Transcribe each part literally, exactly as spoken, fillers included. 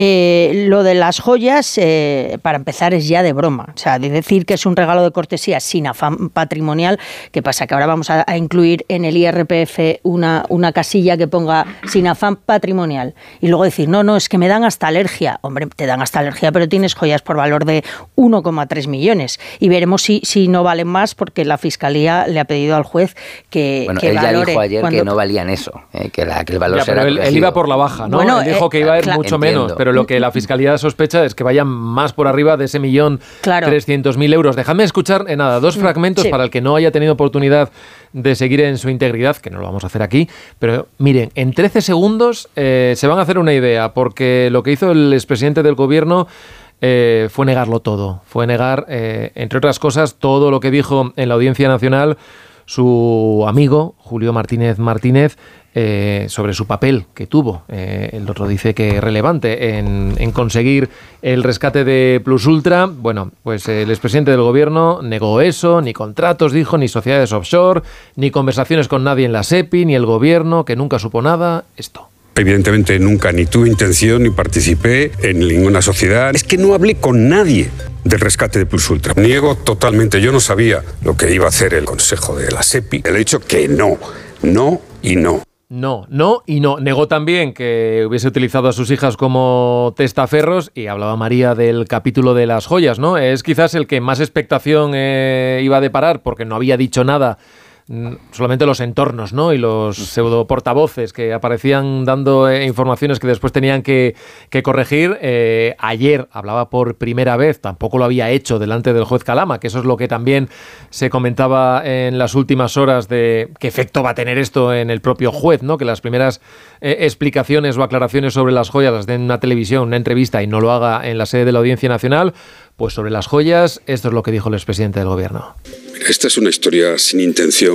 Eh, lo de las joyas, eh, para empezar, es ya de broma. O sea, de decir que es un regalo de cortesía sin afán patrimonial, ¿qué pasa? Que ahora vamos a, a incluir en el I R P F una, una casilla que ponga sin afán patrimonial. Y luego decir, no, no, es que me dan hasta alergia. Hombre, te dan hasta alergia, pero tienes joyas por valor de uno coma tres millones. Y veremos si, si no valen más, porque la Fiscalía le ha pedido al juez que, bueno, que él valore. ya dijo ayer cuando... que no valían eso, eh, que, la, que el valor ya, será pero él, él iba por la baja, ¿no? Bueno, él dijo eh, que iba a ir claro, mucho entiendo. menos, pero lo que la Fiscalía sospecha es que vayan más por arriba de ese millón claro. trescientos mil euros. Dejadme escuchar, en nada, dos fragmentos sí. para el que no haya tenido oportunidad de seguir en su integridad, que no lo vamos a hacer aquí, pero miren, en trece segundos eh, se van a hacer una idea, porque lo que hizo el expresidente del gobierno eh, fue negarlo todo, fue negar, eh, entre otras cosas, todo lo que dijo en la Audiencia Nacional su amigo Julio Martínez Martínez eh, sobre su papel que tuvo. Eh, el otro dice que relevante en, en conseguir el rescate de Plus Ultra. Bueno, pues el expresidente del gobierno negó eso, ni contratos, dijo, ni sociedades offshore, ni conversaciones con nadie en la SEPI, ni el gobierno, que nunca supo nada. Esto. Evidentemente nunca ni tuve intención ni participé en ninguna sociedad. Es que no hablé con nadie del rescate de Plus Ultra. Niego totalmente, yo no sabía lo que iba a hacer el Consejo de la SEPI. Le he dicho que no, no y no. No, no y no. Negó también que hubiese utilizado a sus hijas como testaferros y hablaba María del capítulo de las joyas, ¿no? Es quizás el que más expectación eh, iba a deparar porque no había dicho nada. Solamente los entornos, ¿no? Y los pseudo portavoces que aparecían dando eh, informaciones que después tenían que, que corregir. Eh, ayer hablaba por primera vez, tampoco lo había hecho delante del juez Calama, que eso es lo que también se comentaba en las últimas horas de qué efecto va a tener esto en el propio juez, ¿no? Que las primeras eh, explicaciones o aclaraciones sobre las joyas las den en una televisión, una entrevista y no lo haga en la sede de la Audiencia Nacional. Pues sobre las joyas, esto es lo que dijo el expresidente del gobierno. Esta es una historia sin intención,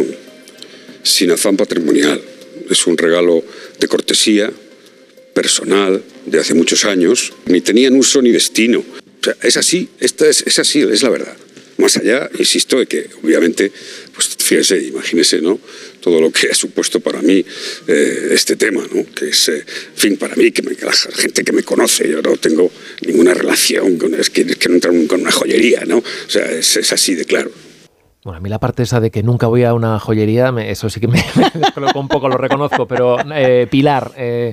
sin afán patrimonial. Es un regalo de cortesía, personal, de hace muchos años. Ni tenían uso ni destino. O sea, es así, esta es, es así, es la verdad. Más allá, insisto, de que obviamente, pues fíjese, imagínese, ¿no? Todo lo que ha supuesto para mí eh, este tema, ¿no? Que es, eh, en fin, para mí, que, me, que la gente que me conoce, yo no tengo ninguna relación con, es que, es que no entro con una joyería, ¿no? O sea, es, es así de claro. Bueno, a mí la parte esa de que nunca voy a una joyería, me, eso sí que me, me descoloco un poco, lo reconozco, pero eh, Pilar, eh,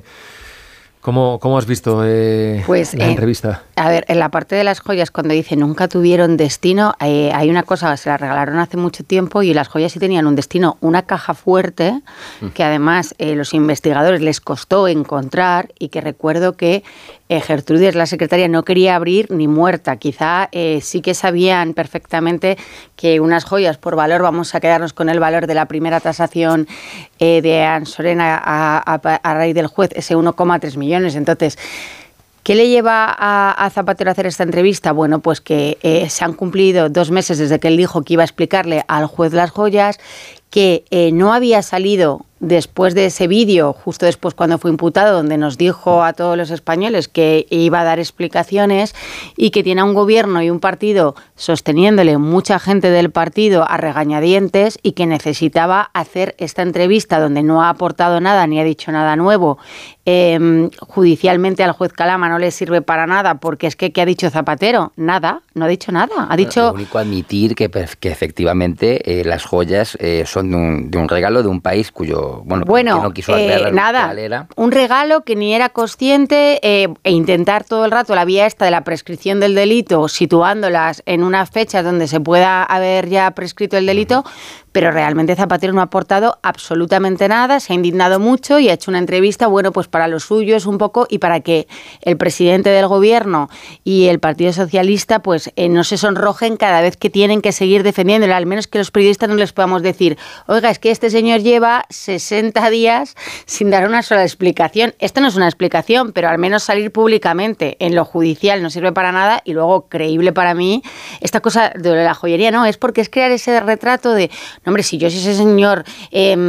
¿cómo, ¿cómo has visto eh, pues, la eh, entrevista? A ver, en la parte de las joyas, cuando dice nunca tuvieron destino, eh, hay una cosa, se la regalaron hace mucho tiempo y las joyas sí tenían un destino, una caja fuerte, mm. que además eh, los investigadores les costó encontrar y que recuerdo que eh, Gertrudis, la secretaria, no quería abrir ni muerta. Quizá eh, sí que sabían perfectamente que unas joyas por valor, vamos a quedarnos con el valor de la primera tasación eh, de Ansorena a, a, a raíz del juez, ese uno coma tres millones. Entonces, ¿qué le lleva a, a Zapatero a hacer esta entrevista? Bueno, pues que eh, se han cumplido dos meses desde que él dijo que iba a explicarle al juez las joyas, que eh, no había salido después de ese vídeo, justo después cuando fue imputado, donde nos dijo a todos los españoles que iba a dar explicaciones y que tiene a un gobierno y un partido sosteniéndole mucha gente del partido a regañadientes y que necesitaba hacer esta entrevista donde no ha aportado nada ni ha dicho nada nuevo. Eh, judicialmente al juez Calama no le sirve para nada porque es que ¿qué ha dicho Zapatero? Nada, no ha dicho nada. Ha dicho... Lo único admitir que, que efectivamente eh, las joyas eh, son de un, de un regalo de un país cuyo Bueno, bueno no quiso eh, nada, era. un regalo que ni era consciente eh, e intentar todo el rato la vía esta de la prescripción del delito, situándolas en unas fechas donde se pueda haber ya prescrito el delito, uh-huh. pero realmente Zapatero no ha aportado absolutamente nada, se ha indignado mucho y ha hecho una entrevista, bueno, pues para los suyos un poco y para que el presidente del gobierno y el Partido Socialista pues eh, no se sonrojen cada vez que tienen que seguir defendiéndolo, al menos que los periodistas no les podamos decir, oiga, es que este señor lleva sesenta días sin dar una sola explicación. Esto no es una explicación, pero al menos salir públicamente en lo judicial no sirve para nada y luego creíble para mí esta cosa de la joyería, no, es porque es crear ese retrato de, no, hombre, si yo si ese señor... Eh,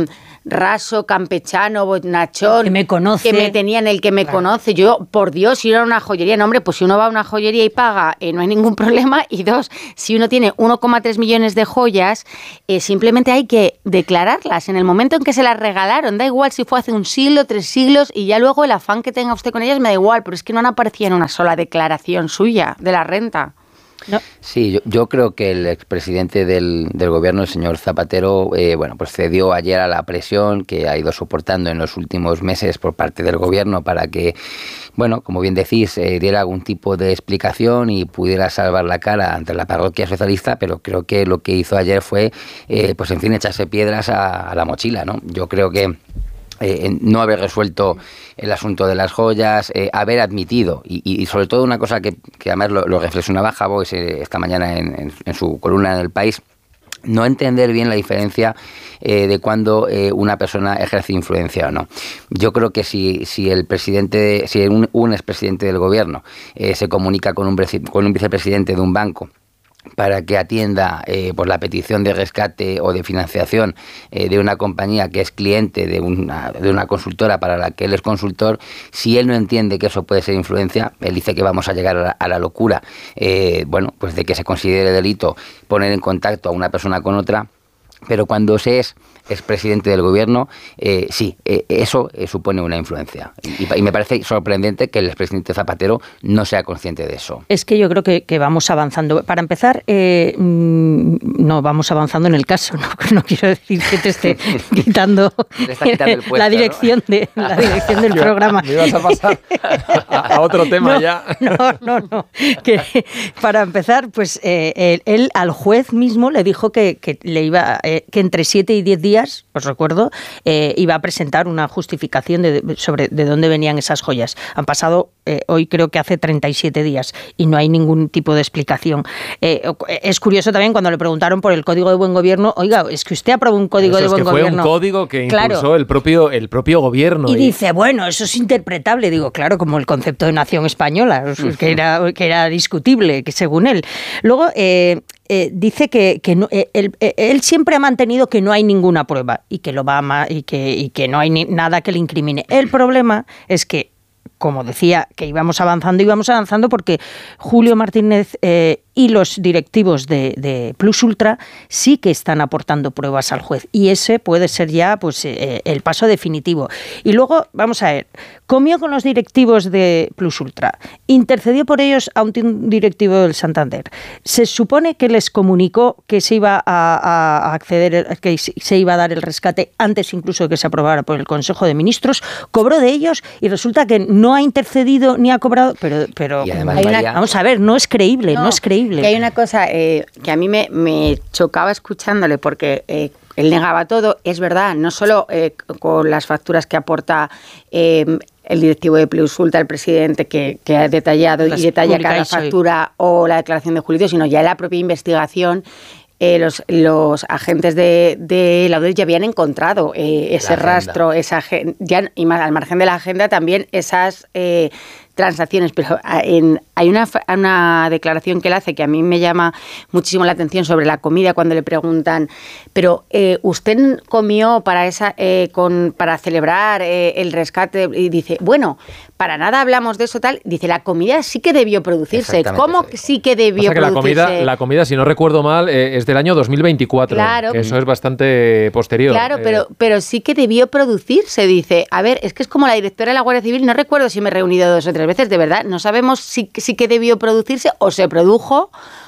raso, campechano, bonachón, que me conoce, que me tenían, el que me claro. conoce. Yo, por Dios, si uno era una joyería, no, hombre, pues si uno va a una joyería y paga, eh, no hay ningún problema. Y dos, si uno tiene uno coma tres millones de joyas, eh, simplemente hay que declararlas en el momento en que se las regalaron. Da igual si fue hace un siglo, tres siglos, y ya luego el afán que tenga usted con ellas me da igual, pero es que no han aparecido en una sola declaración suya de la renta. No. Sí, yo, yo creo que el expresidente del, del gobierno, el señor Zapatero, eh, bueno, pues cedió ayer a la presión que ha ido soportando en los últimos meses por parte del gobierno para que, bueno, como bien decís, eh, diera algún tipo de explicación y pudiera salvar la cara ante la parroquia socialista, pero creo que lo que hizo ayer fue, eh, pues en fin, echarse piedras a, a la mochila, ¿no? Yo creo que Eh, no haber resuelto el asunto de las joyas, eh, haber admitido, y, y sobre todo una cosa que, que además lo, lo reflexionaba Javois eh, esta mañana en, en, en su columna en El País, no entender bien la diferencia eh, de cuando eh, una persona ejerce influencia o no. Yo creo que si, si el presidente, si un, un expresidente del gobierno eh, se comunica con un, con un vicepresidente de un banco para que atienda eh, por la petición de rescate o de financiación eh, de una compañía que es cliente de una, de una consultora para la que él es consultor, si él no entiende que eso puede ser influencia, él dice que vamos a llegar a la, a la locura, eh, bueno, pues de que se considere delito poner en contacto a una persona con otra, pero cuando se es expresidente del gobierno, eh, sí, eh, eso eh, supone una influencia. Y, y me parece sorprendente que el expresidente Zapatero no sea consciente de eso. Es que yo creo que, que vamos avanzando. Para empezar, eh, no, vamos avanzando en el caso. No, no quiero decir que te esté quitando, está quitando el puesto, la dirección, ¿no? de, la dirección del programa. Me ibas a pasar a, a otro tema no, ya. No, no, no. Que, para empezar, pues eh, él, él al juez mismo le dijo que, que le iba eh, que entre siete y diez días, os recuerdo, eh, iba a presentar una justificación de, sobre de dónde venían esas joyas. Han pasado, eh, hoy creo que hace treinta y siete días y no hay ningún tipo de explicación. Eh, es curioso también cuando le preguntaron por el Código de Buen Gobierno, oiga, es que usted aprobó un Código eso de es Buen que Gobierno. Fue un código que impulsó claro. el propio el propio gobierno. Y, y dice, bueno, eso es interpretable. Digo, claro, como el concepto de nación española, que era, que era discutible, que según él. Luego, eh, Eh, dice que, que no, eh, él, eh, él siempre ha mantenido que no hay ninguna prueba y que lo va a, y que, y que no hay ni, nada que le incrimine. El problema es que, como decía, que íbamos avanzando, íbamos avanzando porque Julio Martínez eh, y los directivos de, de Plus Ultra sí que están aportando pruebas al juez y ese puede ser ya pues eh, el paso definitivo. Y luego, vamos a ver, comió con los directivos de Plus Ultra, intercedió por ellos a un directivo del Santander. Se supone que les comunicó que se iba a, a acceder, que se iba a dar el rescate antes incluso de que se aprobara por el Consejo de Ministros, cobró de ellos y resulta que no ha intercedido ni ha cobrado, pero, pero y además, hay una, María, vamos a ver, no es creíble, no, no es creíble. Que hay una cosa eh, que a mí me, me chocaba escuchándole porque eh, él negaba todo, es verdad, no solo eh, con las facturas que aporta eh, el directivo de Plus Ultra, el presidente que, que ha detallado las y detalla cada factura hoy. O la declaración de Julito, sino ya la propia investigación. Eh, los, los agentes de, de la audiencia ya habían encontrado eh, ese rastro, esa ya, y más al margen de la agenda también esas eh, transacciones, pero en, hay una, una declaración que él hace que a mí me llama muchísimo la atención sobre la comida cuando le preguntan, pero eh, ¿usted comió para esa eh, con para celebrar eh, el rescate? Y dice, bueno, para nada hablamos de eso tal, dice, la comida sí que debió producirse. ¿Cómo que sí que debió que producirse? La comida, la comida, si no recuerdo mal, eh, es del año dos mil veinticuatro, claro, que eso es bastante posterior. Claro, eh. pero, pero sí que debió producirse, dice. A ver, es que es como la directora de la Guardia Civil, no recuerdo si me he reunido dos o tres veces, de verdad, no sabemos si, si que debió producirse o se produjo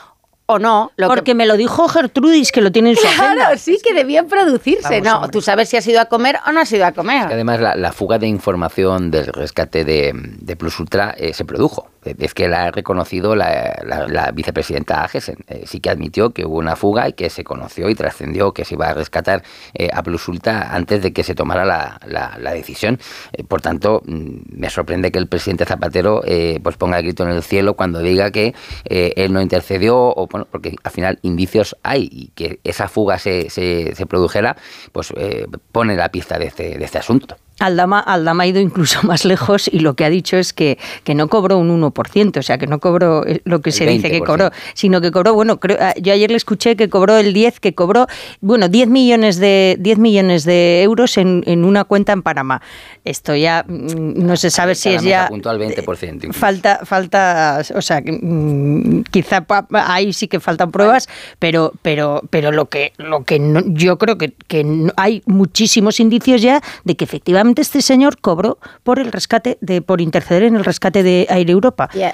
o no. Lo Porque que... me lo dijo Gertrudis, que lo tiene en su claro, agenda. Claro, sí que debió producirse. Vamos, no, hombre. Tú sabes si has ido a comer o no has ido a comer. Es que además la, la fuga de información del rescate de, de Plus Ultra eh, se produjo. Es que la ha reconocido la, la, la vicepresidenta Agesen. Eh, sí que admitió que hubo una fuga y que se conoció y trascendió que se iba a rescatar eh, a Plus Ultra antes de que se tomara la, la, la decisión. Eh, por tanto, me sorprende que el presidente Zapatero eh, pues ponga el grito en el cielo cuando diga que eh, él no intercedió, o bueno, porque al final indicios hay y que esa fuga se, se, se produjera, pues eh, pone la pista de este, de este asunto. Aldama, Aldama ha ido incluso más lejos y lo que ha dicho es que, que no cobró un uno por ciento, o sea, que no cobró lo que se dice que cobró, sino que cobró, bueno, creo, yo ayer le escuché que cobró el diez, que cobró, bueno, diez millones de diez millones de euros en, en una cuenta en Panamá. Esto ya no se sabe si es ya... apuntó al veinte por ciento. Falta, falta, o sea, quizá ahí sí que faltan pruebas, pero, pero, pero lo que, lo que no, yo creo que, que no, hay muchísimos indicios ya de que efectivamente este señor cobró por el rescate, de por interceder en el rescate de Air Europa. Yeah.